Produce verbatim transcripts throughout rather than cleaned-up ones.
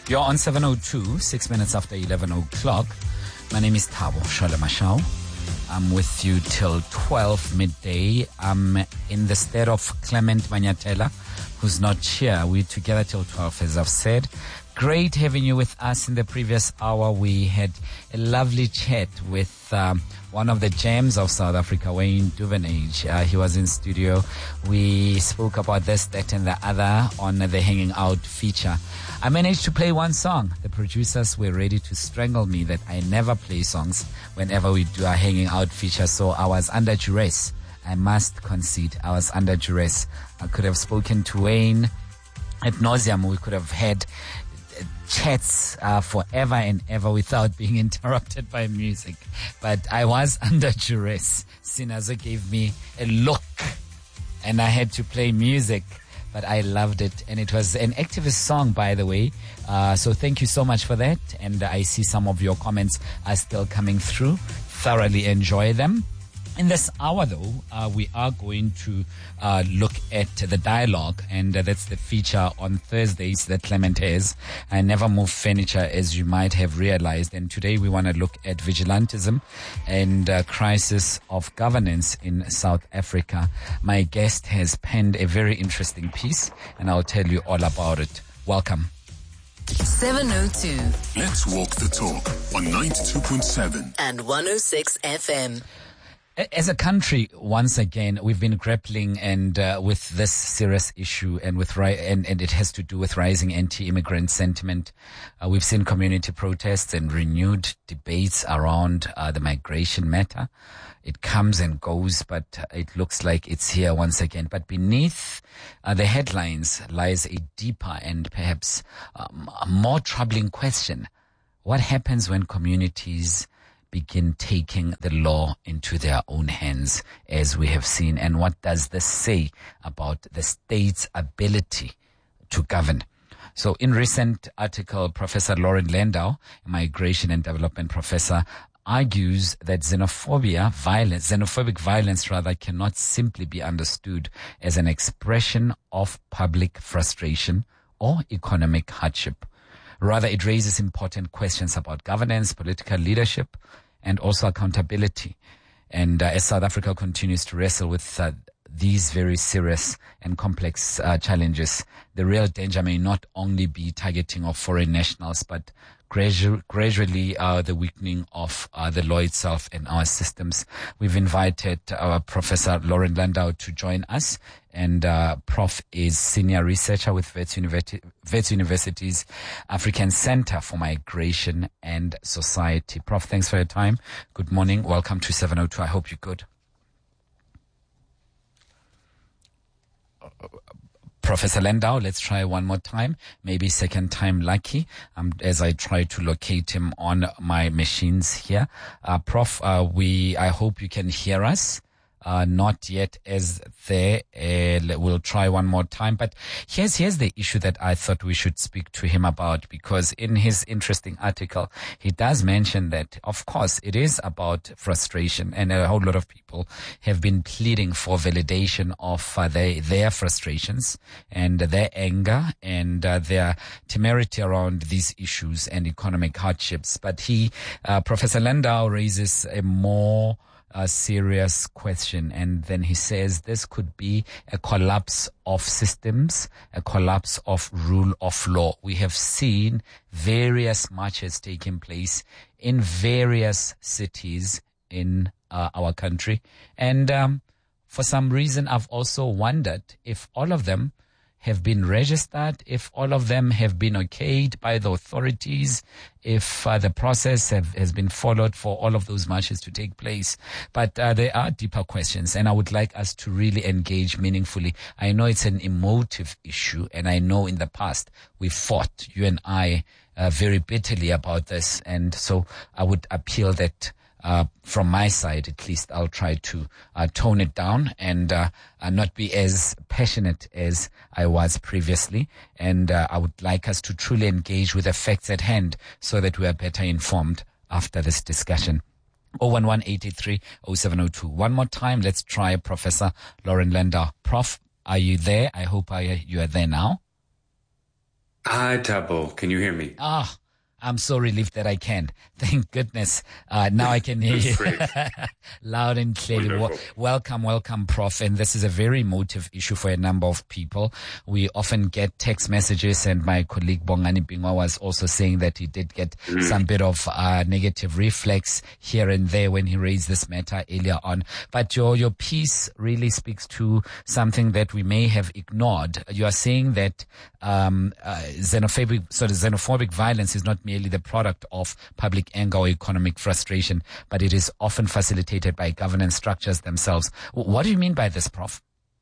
You're on seven oh two, six minutes after eleven o'clock. My name is Thabo Shalemashau. I'm with you till twelve midday. I'm in the stead of Clement Manyatela, who's not here. We're together till twelve, as I've said. Great having you with us. In the previous hour, we had a lovely chat with um, one of the gems of South Africa, Wayne Duvenage. Uh, he was in studio. We spoke about this, that, and the other on the Hanging Out feature. I managed to play one song. The producers were ready to strangle me that I never play songs whenever we do a Hanging Out feature, so I was under duress. I must concede, I was under duress. I could have spoken to Wayne ad nauseam. We could have had chats uh, forever and ever without being interrupted by music. But I was under duress. Sinazo gave me a look and I had to play music. But I loved it. And it was an activist song, by the way. Uh, so thank you so much for that. And I see some of your comments are still coming through. Thoroughly enjoy them. In this hour, though, uh, we are going to uh, look at the dialogue, and uh, that's the feature on Thursdays that Clement has. I never move furniture, as you might have realized. And today we want to look at vigilantism and uh, crisis of governance in South Africa. My guest has penned a very interesting piece, and I'll tell you all about it. Welcome. seven oh two. Let's walk the talk on ninety-two point seven and one oh six F M. As a country, once again, we've been grappling and uh, with this serious issue, and with ri- and, and it has to do with rising anti-immigrant sentiment. Uh, we've seen community protests and renewed debates around uh, the migration matter. It comes and goes, but it looks like it's here once again. But beneath uh, the headlines lies a deeper and perhaps um, a more troubling question: what happens when communities begin taking the law into their own hands, as we have seen? And what does this say about the state's ability to govern? So in recent article, Professor Lauren Landau, a migration and development professor, argues that xenophobia, violence, xenophobic violence rather, cannot simply be understood as an expression of public frustration or economic hardship. Rather, it raises important questions about governance, political leadership, and also accountability. And uh, as South Africa continues to wrestle with uh, these very serious and complex uh, challenges, the real danger may not only be targeting of foreign nationals, but gradu- gradually uh, the weakening of uh, the law itself and our systems. We've invited our Professor Lauren Landau to join us. And uh, Prof is senior researcher with Wits University, Wits University's African Center for Migration and Society. Prof, thanks for your time. Good morning. Welcome to seven oh two. I hope you're good. Professor Landau, let's try one more time. Maybe second time lucky, um, as I try to locate him on my machines here. Uh, Prof, uh, we, I hope you can hear us. Uh, not yet as there. Uh, we'll try one more time. But here's, here's the issue that I thought we should speak to him about, because in his interesting article, he does mention that, of course, it is about frustration, and a whole lot of people have been pleading for validation of uh, their, their frustrations and their anger and uh, their temerity around these issues and economic hardships. But he, uh, Professor Landau raises a more a serious question, and then he says this could be a collapse of systems, a collapse of rule of law. We have seen various marches taking place in various cities in uh, our country, and um, for some reason I've also wondered if all of them have been registered, if all of them have been okayed by the authorities, if uh, the process have, has been followed for all of those marches to take place. But uh, there are deeper questions, and I would like us to really engage meaningfully. I know it's an emotive issue, and I know in the past we fought, you and I, uh, very bitterly about this, and so I would appeal that Uh, from my side, at least, I'll try to uh, tone it down and uh, uh, not be as passionate as I was previously. And uh, I would like us to truly engage with the facts at hand so that we are better informed after this discussion. oh one one, eight eight three, oh seven oh two. One more time, let's try Professor Lauren Landau. Prof, are you there? I hope I, you are there now. Hi, Tabo. Can you hear me? Ah, I'm so relieved that I can. Thank goodness. Uh, now I can hear you loud and clearly. W- welcome, welcome, Prof. And this is a very emotive issue for a number of people. We often get text messages, and my colleague Bongani Bingwa was also saying that he did get mm. some bit of uh, negative reflex here and there when he raised this matter earlier on. But your, your piece really speaks to something that we may have ignored. You are saying that um, uh, xenophobic, sort of xenophobic violence is not merely the product of public anger or economic frustration, but it is often facilitated by governance structures themselves. What do you mean by this, Prof?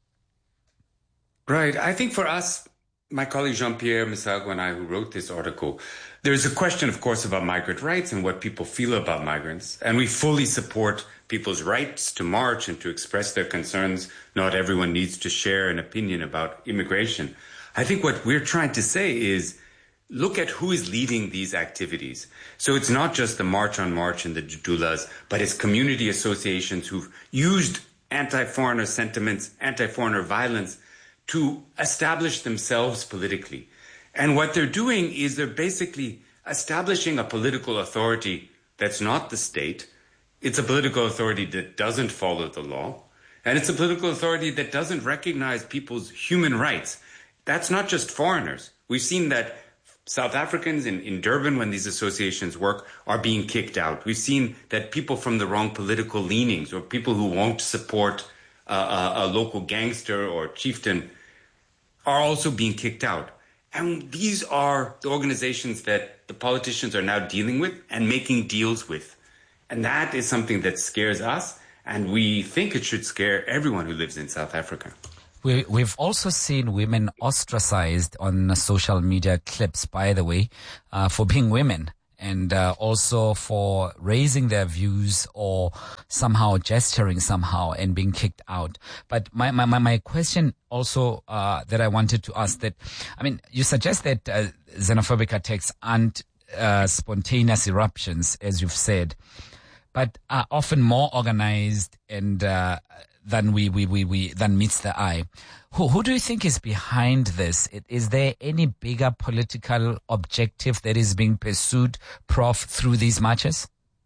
Right. I think for us, my colleague Jean-Pierre Misago and I, who wrote this article, there's a question, of course, about migrant rights and what people feel about migrants. And we fully support people's rights to march and to express their concerns. Not everyone needs to share an opinion about immigration. I think what we're trying to say is, look at who is leading these activities. So it's not just the March on March and the Judulas, but it's community associations who've used anti-foreigner sentiments, anti-foreigner violence to establish themselves politically. And what they're doing is they're basically establishing a political authority that's not the state. It's a political authority that doesn't follow the law. And it's a political authority that doesn't recognize people's human rights. That's not just foreigners. We've seen that South Africans in, in Durban, when these associations work, are being kicked out. We've seen that people from the wrong political leanings or people who won't support uh, a, a local gangster or chieftain are also being kicked out. And these are the organizations that the politicians are now dealing with and making deals with. And that is something that scares us, and we think it should scare everyone who lives in South Africa. We, we've also seen women ostracized on social media clips, by the way, uh, for being women, and uh, also for raising their views or somehow gesturing somehow and being kicked out. But my, my, my question also uh, that I wanted to ask that, I mean, you suggest that uh, xenophobic attacks aren't uh, spontaneous eruptions, as you've said, but are often more organized and uh, than we, we, we, we, than meets the eye. Who, who do you think is behind this? Is there any bigger political objective that is being pursued, Prof, through these marches?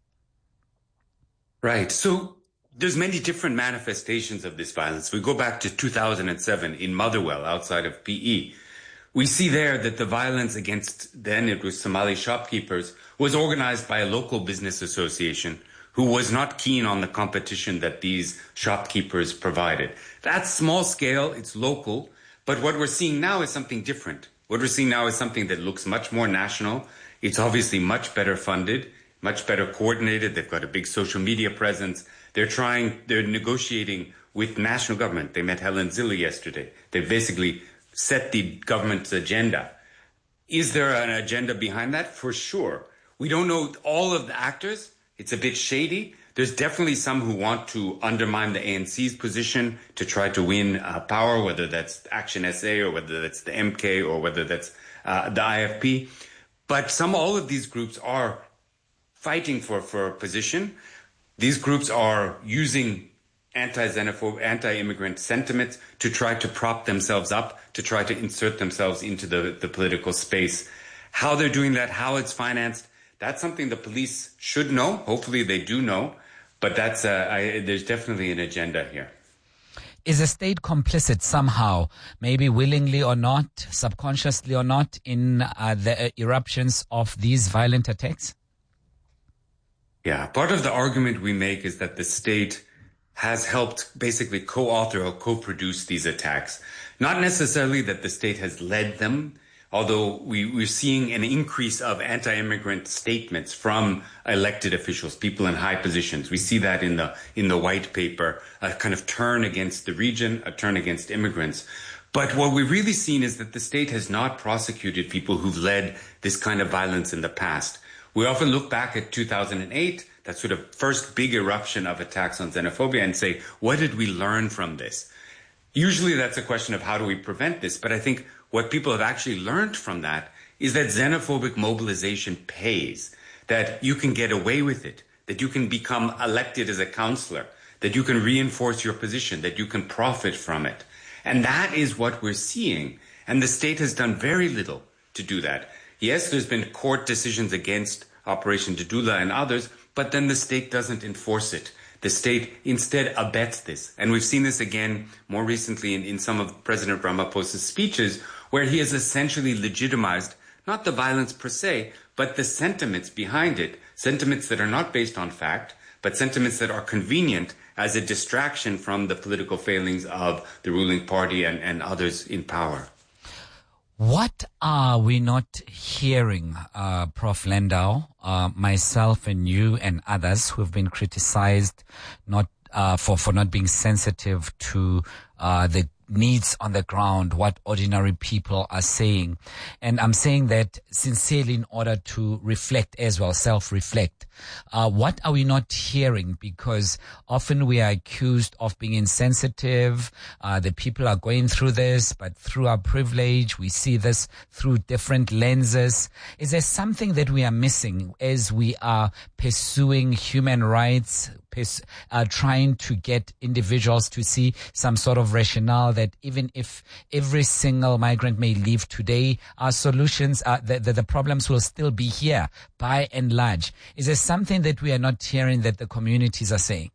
Right. So there's many different manifestations of this violence. We go back to two thousand seven in Motherwell, outside of P E. We see there that the violence against, then it was Somali shopkeepers, was organized by a local business association who was not keen on the competition that these shopkeepers provided. That's small scale, it's local, but what we're seeing now is something different. What we're seeing now is something that looks much more national. It's obviously much better funded, much better coordinated. They've got a big social media presence. They're trying, they're negotiating with national government. They met Helen Zille yesterday. They basically set the government's agenda. Is there an agenda behind that? For sure. We don't know all of the actors. It's a bit shady. There's definitely some who want to undermine the A N C's position to try to win uh, power, whether that's Action S A or whether that's the M K or whether that's uh, the I F P. But some, all of these groups are fighting for, for a position. These groups are using anti-xenophobe, anti-immigrant sentiments to try to prop themselves up, to try to insert themselves into the, the political space. How they're doing that, how it's financed, that's something the police should know. Hopefully they do know, but that's uh, I, there's definitely an agenda here. Is the state complicit somehow, maybe willingly or not, subconsciously or not, in uh, the eruptions of these violent attacks? Yeah, part of the argument we make is that the state has helped basically co-author or co-produce these attacks. Not necessarily that the state has led them, although we, we're seeing an increase of anti-immigrant statements from elected officials, people in high positions. We see that in the in the white paper, a kind of turn against the region, a turn against immigrants. But what we've really seen is that the state has not prosecuted people who've led this kind of violence in the past. We often look back at two thousand eight, that sort of first big eruption of attacks on xenophobia, and say, what did we learn from this? Usually that's a question of how do we prevent this? But I think what people have actually learned from that is that xenophobic mobilization pays, that you can get away with it, that you can become elected as a councillor, that you can reinforce your position, that you can profit from it. And that is what we're seeing. And the state has done very little to do that. Yes, there's been court decisions against Operation Dudula and others, but then the state doesn't enforce it. The state instead abets this. And we've seen this again more recently in, in some of President Ramaphosa's speeches, where he has essentially legitimized not the violence per se, but the sentiments behind it, sentiments that are not based on fact, but sentiments that are convenient as a distraction from the political failings of the ruling party and, and others in power. What are we not hearing, uh, Professor Landau, uh, myself and you and others who have been criticized not uh, for, for not being sensitive to uh, the needs on the ground, what ordinary people are saying? And I'm saying that sincerely in order to reflect as well, self-reflect. Uh, what are we not hearing? Because often we are accused of being insensitive. Uh, the people are going through this, but through our privilege, we see this through different lenses. Is there something that we are missing as we are pursuing human rights, pers- uh, trying to get individuals to see some sort of rationale that even if every single migrant may leave today, our solutions are, the, the, the problems will still be here by and large? Is there something that we are not hearing that the communities are saying?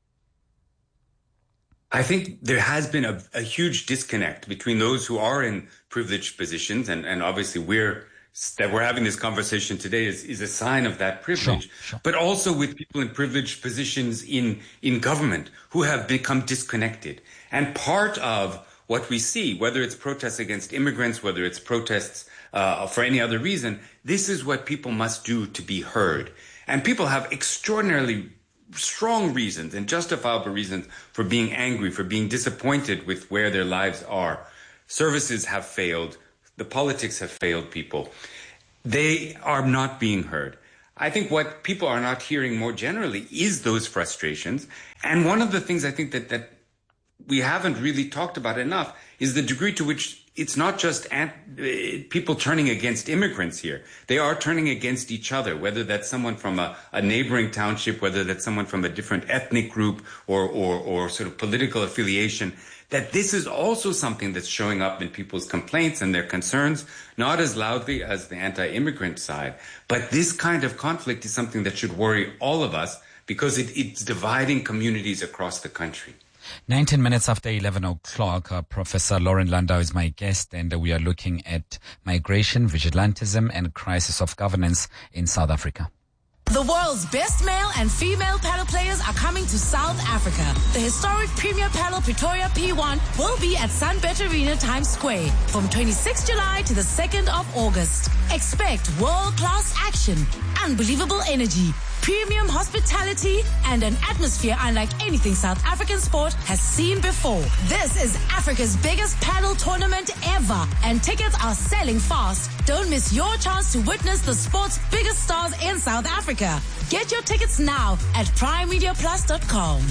I think there has been a, a huge disconnect between those who are in privileged positions, and, and obviously we're that we're having this conversation today is, is a sign of that privilege, sure, sure. but also with people in privileged positions in, in government who have become disconnected. And part of what we see, whether it's protests against immigrants, whether it's protests uh, for any other reason, this is what people must do to be heard. And people have extraordinarily strong reasons and justifiable reasons for being angry, for being disappointed with where their lives are. Services have failed. The politics have failed people. They are not being heard. I think what people are not hearing more generally is those frustrations. And one of the things I think that, that we haven't really talked about enough is the degree to which it's not just ant- people turning against immigrants here. They are turning against each other, whether that's someone from a, a neighboring township, whether that's someone from a different ethnic group or, or, or sort of political affiliation, that this is also something that's showing up in people's complaints and their concerns, not as loudly as the anti-immigrant side. But this kind of conflict is something that should worry all of us because it, it's dividing communities across the country. nineteen minutes after eleven o'clock, uh, Professor Lauren Landau is my guest, and uh, we are looking at migration, vigilantism, and crisis of governance in South Africa. The world's best male and female paddle players are coming to South Africa. The historic Premier Paddle Pretoria P one will be at Sunbet Arena Times Square from twenty-sixth of July to the second of August. Expect world-class action, unbelievable energy, premium hospitality, and an atmosphere unlike anything South African sport has seen before. This is Africa's biggest paddle tournament ever, and tickets are selling fast. Don't miss your chance to witness the sport's biggest stars in South Africa. Get your tickets now at prime media plus dot com.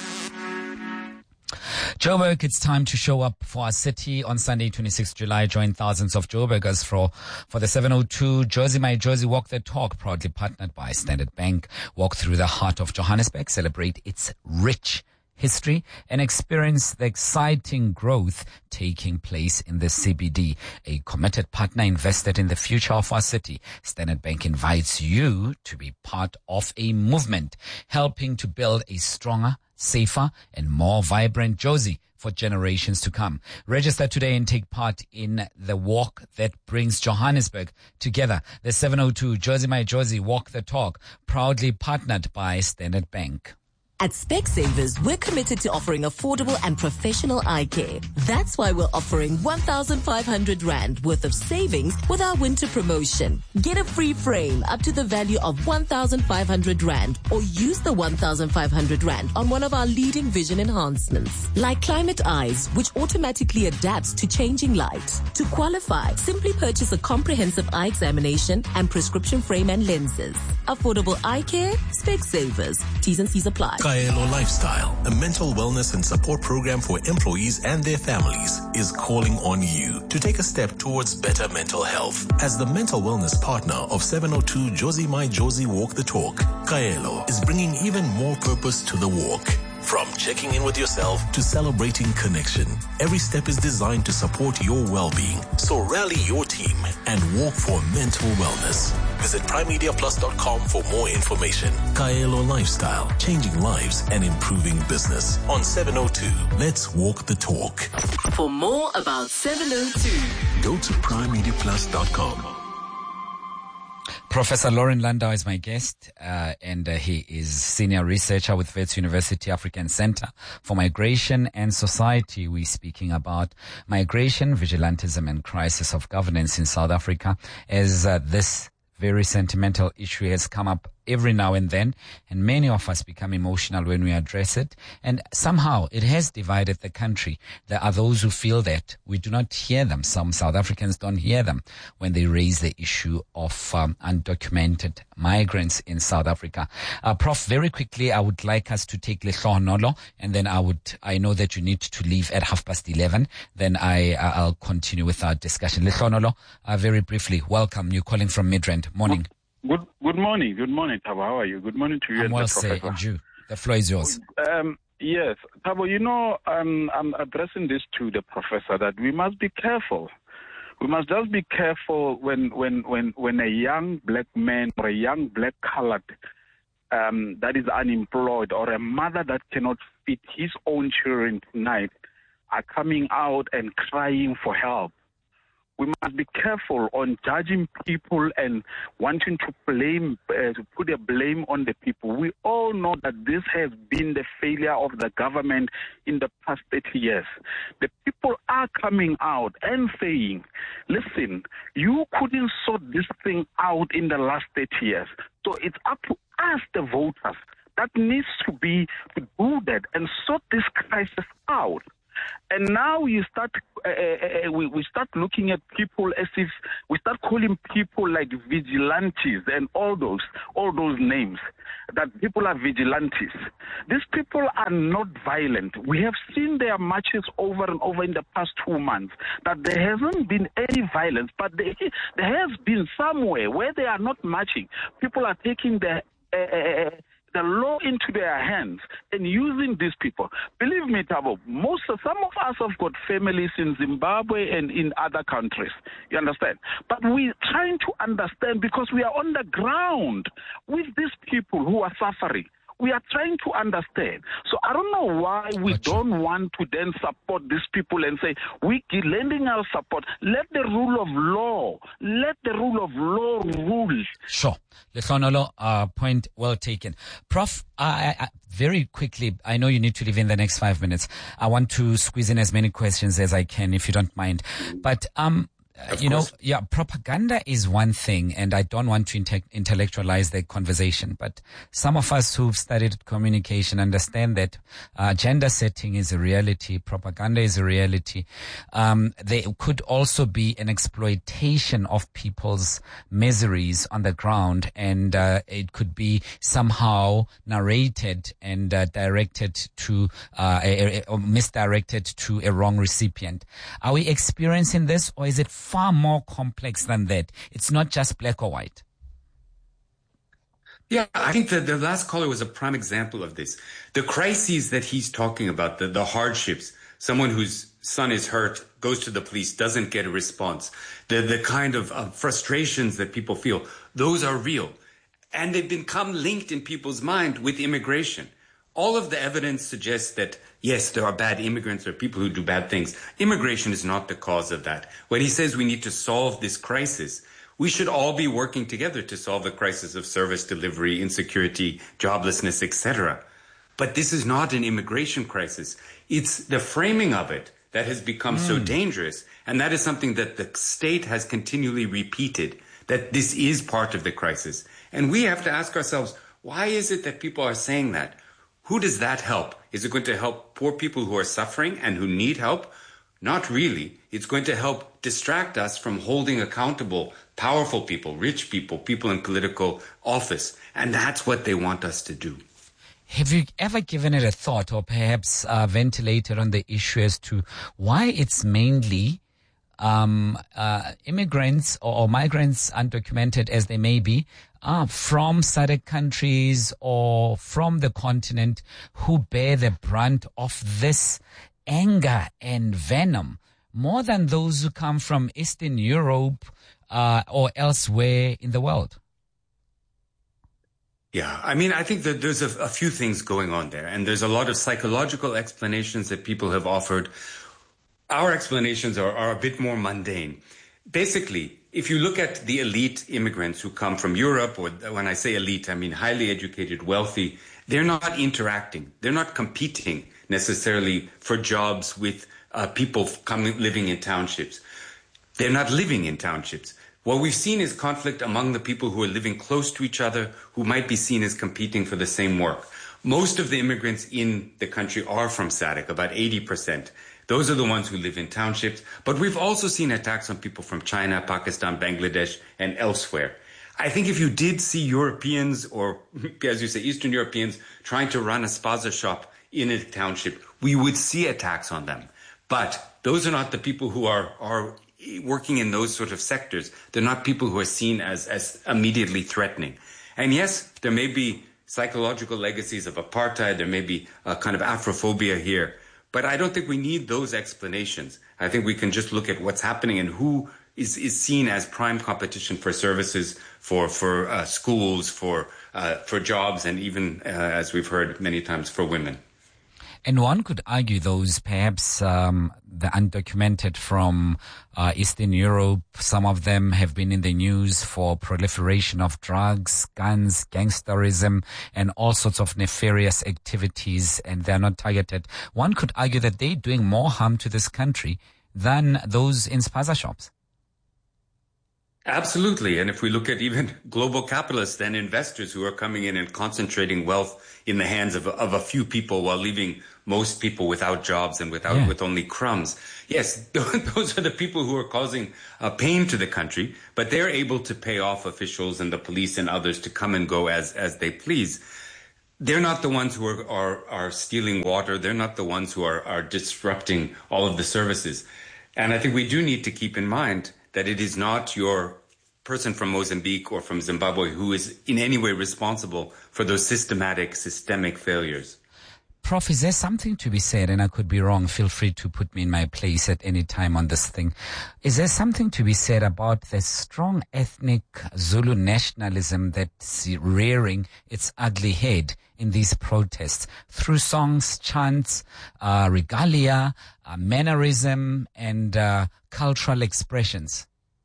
Joburg, it's time to show up for our city on Sunday, twenty-sixth of July. Join thousands of Joburgers for, for the seven oh two Jozi My Jozi Walk the Talk, proudly partnered by Standard Bank. Walk through the heart of Johannesburg, celebrate its rich history, and experience the exciting growth taking place in the C B D. A committed partner invested in the future of our city. Standard Bank invites you to be part of a movement helping to build a stronger, safer, and more vibrant Jozi for generations to come. Register today and take part in the walk that brings Johannesburg together. The seven oh two Jozi My Jozi Walk the Talk, proudly partnered by Standard Bank. At Specsavers, we're committed to offering affordable and professional eye care. That's why we're offering one thousand five hundred rand worth of savings with our winter promotion. Get a free frame up to the value of one thousand five hundred rand, or use the one thousand five hundred rand on one of our leading vision enhancements, like Climate Eyes, which automatically adapts to changing light. To qualify, simply purchase a comprehensive eye examination and prescription frame and lenses. Affordable eye care, Specsavers. T's and C's apply. Kaelo Lifestyle, a mental wellness and support program for employees and their families, is calling on you to take a step towards better mental health. As the mental wellness partner of seven oh two Jozi My Jozi Walk the Talk, Kaelo is bringing even more purpose to the walk. From checking in with yourself to celebrating connection, every step is designed to support your well-being. So rally your team and walk for mental wellness. Visit prime media plus dot com for more information. Kaelo Lifestyle, changing lives and improving business. On seven oh two, let's walk the talk. For more about seven oh two, Go to prime media plus dot com. Professor Lauren Landau is my guest, uh, and uh, he is senior researcher with Wits University African Center for Migration and Society. We're speaking about migration, vigilantism, and crisis of governance in South Africa, as uh, this very sentimental issue has come up every now and then, and many of us become emotional when we address it. And somehow it has divided the country. There are those who feel that we do not hear them. Some South Africans don't hear them when they raise the issue of um, undocumented migrants in South Africa. Uh, Prof, very quickly, I would like us to take Lehlohonolo, and then I would, I know that you need to leave at half past eleven. Then I, uh, I'll continue with our discussion. Lehlohonolo, uh, very briefly, welcome. You're calling from Midrand. Morning. Good good morning. Good morning, Thabo. How are you? Good morning to you. I'm well, the sir. And you? The floor is yours. Um, yes. Thabo, you know, um, I'm addressing this to the professor that we must be careful. We must just be careful when when, when, when a young black man or a young black colored um, that is unemployed, or a mother that cannot feed his own children tonight are coming out and crying for help. We must be careful on judging people and wanting to blame, uh, to put a blame on the people. We all know that this has been the failure of the government in the past thirty years. The people are coming out and saying, listen, you couldn't sort this thing out in the last thirty years. So it's up to us, the voters, that needs to be to do that and sort this crisis out. And now you start, uh, uh, we, we start looking at people as if we start calling people like vigilantes and all those, all those names, that people are vigilantes. These people are not violent. We have seen their marches over and over in the past two months, that there hasn't been any violence, but there, there has been somewhere where they are not marching. People are taking their uh, uh, the law into their hands and using these people. Believe me, Thabo, most of, some of us have got families in Zimbabwe and in other countries. You understand? But we're trying to understand, because we are on the ground with these people who are suffering. We are trying to understand. So I don't know why we gotcha. don't want to then support these people and say, we keep lending our support. Let the rule of law, let the rule of law rule. Sure. Lehlohonolo, uh, point well taken. Prof, I, I, very quickly, I know you need to leave in the next five minutes. I want to squeeze in as many questions as I can, if you don't mind. But, um, Of you course. know, yeah, propaganda is one thing, and I don't want to inte- intellectualize the conversation, but some of us who've studied communication understand that uh, gender setting is a reality, propaganda is a reality. Um, there could also be an exploitation of people's miseries on the ground, and uh, it could be somehow narrated and uh, directed to, uh, a, a, or misdirected to a wrong recipient. Are we experiencing this, or is it far more complex than that? It's not just black or white. Yeah, I think that the last caller was a prime example of this. The crises that he's talking about, the, the hardships, someone whose son is hurt, goes to the police, doesn't get a response, the, the kind of uh, frustrations that people feel, those are real. And they've become linked in people's mind with immigration. All of the evidence suggests that, yes, there are bad immigrants or people who do bad things. Immigration is not the cause of that. When he says we need to solve this crisis, we should all be working together to solve the crisis of service delivery, insecurity, joblessness, et cetera. But this is not an immigration crisis. It's the framing of it that has become mm. so dangerous. And that is something that the state has continually repeated, that this is part of the crisis. And we have to ask ourselves, why is it that people are saying that? Who does that help? Is it going to help poor people who are suffering and who need help? Not really. It's going to help distract us from holding accountable powerful people, rich people, people in political office. And that's what they want us to do. Have you ever given it a thought, or perhaps uh, ventilated on the issue as to why it's mainly um, uh, immigrants or, or migrants, undocumented as they may be, uh, from S A D C countries or from the continent who bear the brunt of this anger and venom more than those who come from Eastern Europe uh, or elsewhere in the world? Yeah, I mean, I think that there's a, a few things going on there, and there's a lot of psychological explanations that people have offered. Our explanations are, are a bit more mundane. Basically, if you look at the elite immigrants who come from Europe, or when I say elite, I mean highly educated, wealthy, they're not interacting. They're not competing necessarily for jobs with uh, people coming, living in townships. They're not living in townships. What we've seen is conflict among the people who are living close to each other, who might be seen as competing for the same work. Most of the immigrants in the country are from S A D C, about eighty percent. Those are the ones who live in townships. But we've also seen attacks on people from China, Pakistan, Bangladesh, and elsewhere. I think if you did see Europeans, or as you say, Eastern Europeans, trying to run a spaza shop in a township, we would see attacks on them. But those are not the people who are, are working in those sort of sectors. They're not people who are seen as, as immediately threatening. And yes, there may be psychological legacies of apartheid. There may be a kind of Afrophobia here. But I don't think we need those explanations. I think we can just look at what's happening and who is, is seen as prime competition for services, for, for uh, schools, for, uh, for jobs, and even, uh, as we've heard many times, for women. And one could argue those perhaps um, the undocumented from uh, Eastern Europe, some of them have been in the news for proliferation of drugs, guns, gangsterism, and all sorts of nefarious activities, and they're not targeted. One could argue that they're doing more harm to this country than those in spaza shops. Absolutely. And if we look at even global capitalists and investors who are coming in and concentrating wealth in the hands of, of a few people while leaving most people without jobs and without yeah. with only crumbs. Yes, those are the people who are causing uh, pain to the country, but they're able to pay off officials and the police and others to come and go as, as they please. They're not the ones who are, are, are stealing water. They're not the ones who are, are disrupting all of the services. And I think we do need to keep in mind that it is not your person from Mozambique or from Zimbabwe who is in any way responsible for those systematic, systemic failures. Prof, is there something to be said, and I could be wrong, feel free to put me in my place at any time on this thing. Is there something to be said about the strong ethnic Zulu nationalism that's rearing its ugly head in these protests through songs, chants, uh, regalia, uh, mannerism, and uh, cultural expressions?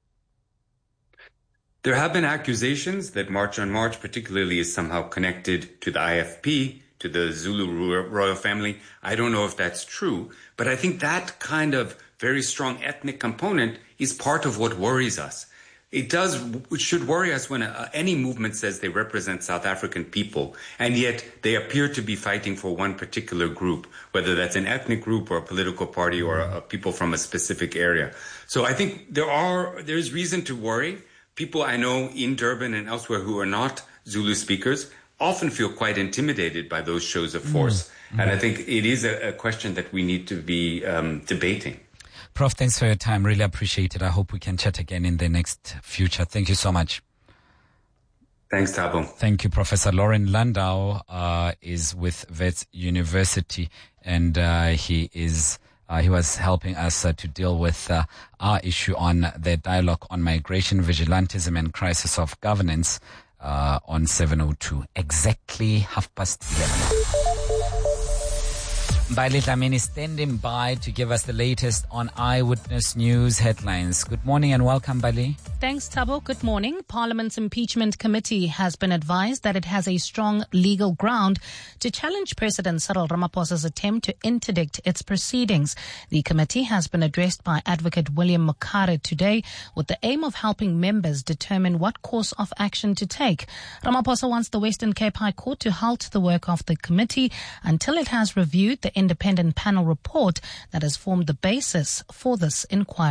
There have been accusations that March on March particularly is somehow connected to the I F P, to the Zulu royal family. I don't know if that's true, but I think that kind of very strong ethnic component is part of what worries us. It does, it should worry us when a, any movement says they represent South African people, and yet they appear to be fighting for one particular group, whether that's an ethnic group or a political party or a, a people from a specific area. So I think there are, there's reason to worry. People I know in Durban and elsewhere who are not Zulu speakers often feel quite intimidated by those shows of force. Mm-hmm. And I think it is a, a question that we need to be um, debating. Prof, thanks for your time. Really appreciate it. I hope we can chat again in the next future. Thank you so much. Thanks, Thabo. Thank you. Professor Lauren Landau uh, is with Wits University, and uh, he is Uh, he was helping us uh, to deal with uh, our issue on the dialogue on migration, vigilantism, and crisis of governance uh, on seven oh two. Exactly half past eleven. Mbali Dlamini standing by to give us the latest on Eyewitness News headlines. Good morning and welcome, Mbali. Thanks, Thabo. Good morning. Parliament's Impeachment Committee has been advised that it has a strong legal ground to challenge President Cyril Ramaphosa's attempt to interdict its proceedings. The committee has been addressed by Advocate William Mokare today with the aim of helping members determine what course of action to take. Ramaphosa wants the Western Cape High Court to halt the work of the committee until it has reviewed the independent panel report that has formed the basis for this inquiry.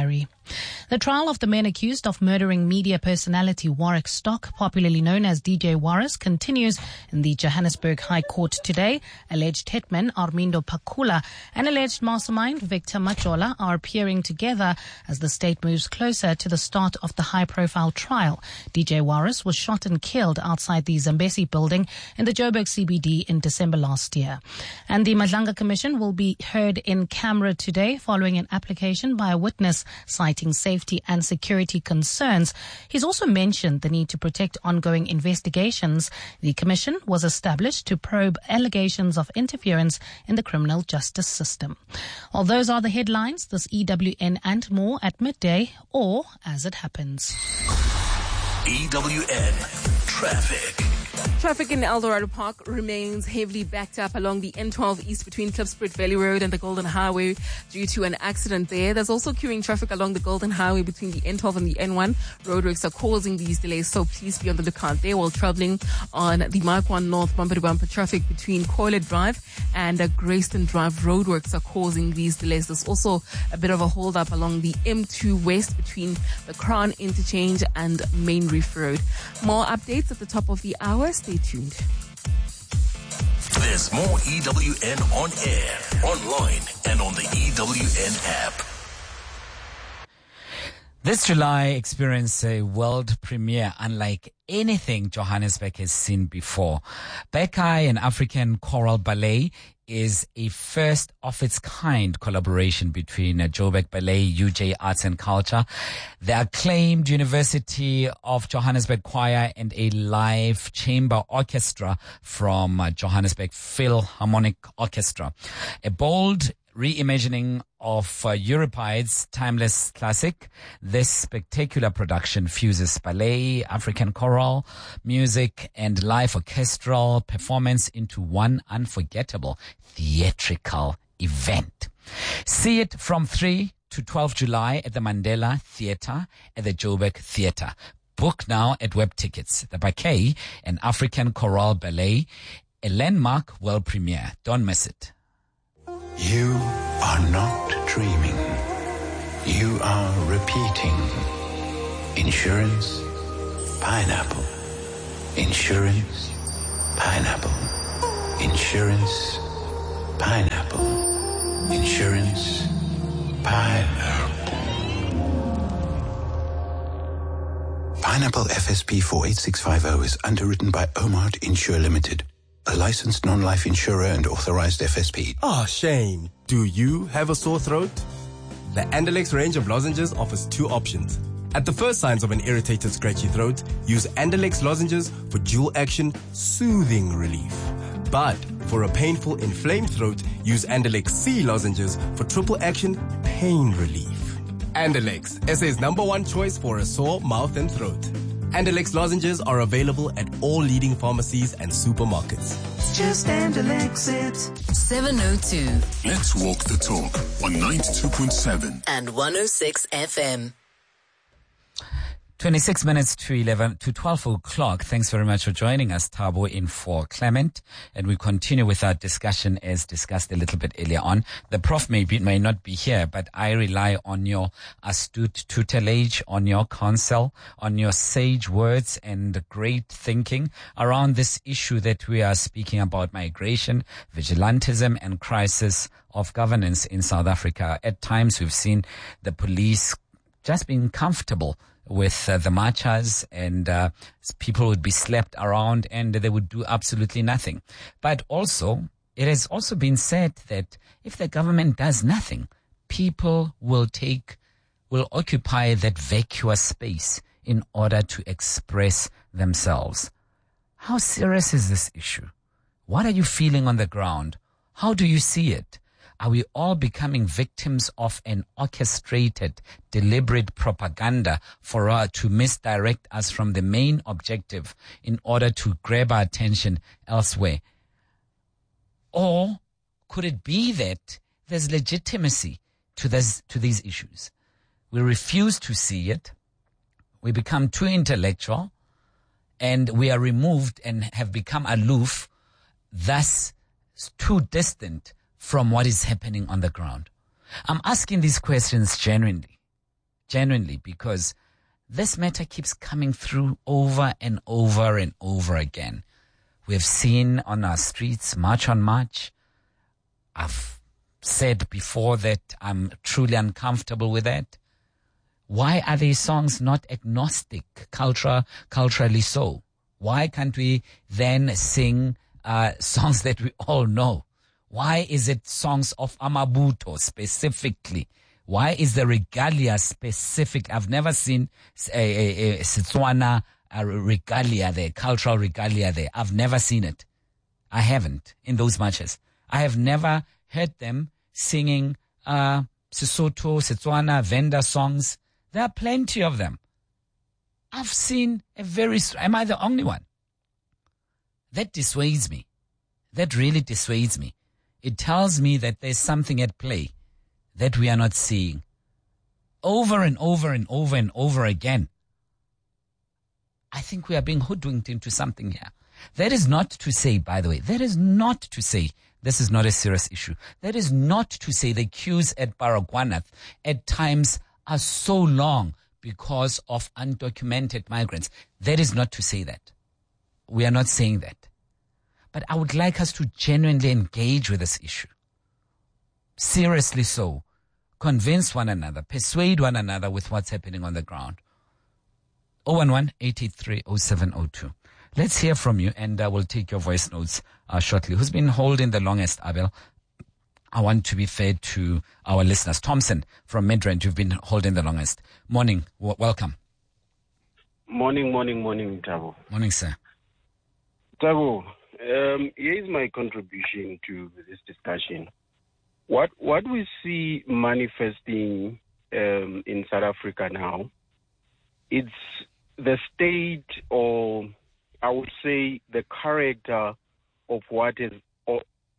The trial of the men accused of murdering media personality Warwick Stock, popularly known as D J Warris, continues in the Johannesburg High Court today. Alleged hitman Armindo Pakula and alleged mastermind Victor Majola are appearing together as the state moves closer to the start of the high-profile trial. D J Warris was shot and killed outside the Zambesi building in the Joburg C B D in December last year. And the Madlanga Commission will be heard in camera today following an application by a witness citing safety and security concerns. He's also mentioned the need to protect ongoing investigations. The commission was established to probe allegations of interference in the criminal justice system. Well, those are the headlines. This E W N and more at midday or as it happens. E W N Traffic. Traffic in Eldorado Park remains heavily backed up along the N twelve East between Klipspruit Valley Road and the Golden Highway due to an accident there. There's also queuing traffic along the Golden Highway between the N twelve and the N one. Roadworks are causing these delays, so please be on the lookout there while traveling on the Mark one North bumper to bumper traffic between Coilet Drive and uh, Grayston Drive. Roadworks are causing these delays. There's also a bit of a hold up along the M two West between the Crown Interchange and Main Reef Road. More updates at the top of the hour. Stay tuned. There's more E W N on air, online, and on the E W N app. This July experienced a world premiere unlike anything Johannesburg has seen before. Bekai, an African choral ballet, is a first of its kind collaboration between uh, Joburg Ballet, U J Arts and Culture, the acclaimed University of Johannesburg Choir, and a live chamber orchestra from uh, Johannesburg Philharmonic Orchestra. A bold reimagining of uh, Euripides' timeless classic. This spectacular production fuses ballet, African choral, music, and live orchestral performance into one unforgettable theatrical event. See it from three to twelve July at the Mandela Theatre at the Joburg Theatre. Book now at Web Tickets. The Bekai, an African choral ballet, a landmark world premiere. Don't miss it. You are not dreaming. You are repeating. Insurance, pineapple. Insurance, pineapple. Insurance, pineapple. Insurance, pineapple. Pineapple F S P four eight six five zero is underwritten by Omart Insure Limited, a licensed non-life insurer and authorized F S P. Ah, Shane, do you have a sore throat? The Andalex range of lozenges offers two options. At the first signs of an irritated, scratchy throat, use Andalex lozenges for dual-action, soothing relief. But for a painful, inflamed throat, use Andalex C lozenges for triple-action, pain relief. Andalex, S A's number one choice for a sore mouth and throat. Andalex lozenges are available at all leading pharmacies and supermarkets. Just Andalex it. seven oh two. Let's walk the talk on ninety-two point seven and one oh six F M. twenty-six minutes to eleven to twelve o'clock. Thanks very much for joining us, Thabo, in for Clement. And we continue with our discussion as discussed a little bit earlier on. The Prof may be, may not be here, but I rely on your astute tutelage, on your counsel, on your sage words and great thinking around this issue that we are speaking about: migration, vigilantism, and crisis of governance in South Africa. At times we've seen the police just being comfortable with uh, the marchers, and uh, people would be slapped around and they would do absolutely nothing. But also, it has also been said that if the government does nothing, people will take, will occupy that vacuous space in order to express themselves. How serious is this issue? What are you feeling on the ground? How do you see it? Are we all becoming victims of an orchestrated, deliberate propaganda for us to misdirect us from the main objective in order to grab our attention elsewhere? Or could it be that there's legitimacy to this, to these issues? We refuse to see it. We become too intellectual, and we are removed and have become aloof, thus too distant from what is happening on the ground. I'm asking these questions genuinely. genuinely, because this matter keeps coming through over and over and over again. We have seen on our streets, march on march. I've said before that I'm truly uncomfortable with that. Why are these songs not agnostic, culture, culturally so? Why can't we then sing uh, songs that we all know? Why is it songs of Amabuto specifically? Why is the regalia specific? I've never seen a, a, a Setswana a regalia there, cultural regalia there. I've never seen it. I haven't in those marches. I have never heard them singing uh, Sesotho, Setswana, Venda songs. There are plenty of them. I've seen a very... Am I the only one? That dissuades me. That really dissuades me. It tells me that there's something at play that we are not seeing. Over and over and over and over again. I think we are being hoodwinked into something here. That is not to say, by the way, that is not to say this is not a serious issue. That is not to say the queues at Baragwanath at times are so long because of undocumented migrants. That is not to say that. We are not saying that. But I would like us to genuinely engage with this issue. Seriously so. Convince one another, persuade one another with what's happening on the ground. oh one one, eight eight three, oh seven oh two. Let's hear from you, and uh, we'll take your voice notes uh, shortly. Who's been holding the longest, Abel? I want to be fair to our listeners. Thompson from Midrand, you've been holding the longest. Morning. W- welcome. Morning, morning, morning, Tabo. Morning, sir. Tabo, um, here's my contribution to this discussion. What what we see manifesting um, in South Africa now, it's the state, or I would say the character of what is... Or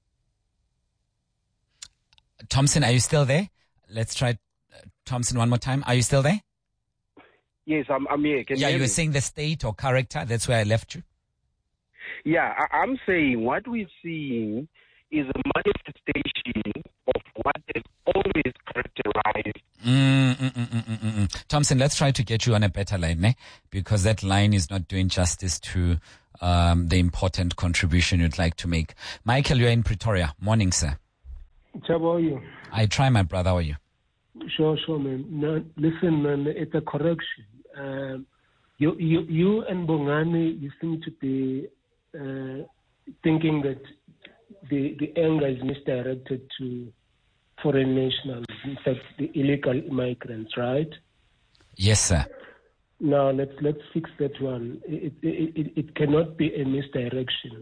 Thompson, are you still there? Let's try uh, Thompson one more time. Are you still there? Yes, I'm, I'm here. Can yeah, you, you were me? saying the state or character. That's where I left you. Yeah, I, I'm saying what we're seeing is a manifestation of what is always characterized. Mm, mm, mm, mm, mm, mm. Thompson, let's try to get you on a better line, eh? Because that line is not doing justice to um, the important contribution you'd like to make. Michael, you're in Pretoria. Morning, sir. How are you? I try, my brother. How are you? Sure, sure, man. No, listen, man, it's a correction. Uh, you, you, you and Bongani, you seem to be uh, thinking that the, the anger is misdirected to foreign nationals, in fact, the illegal migrants, right? Yes, sir. Now, let's let's fix that one. It, it, it, it cannot be a misdirection.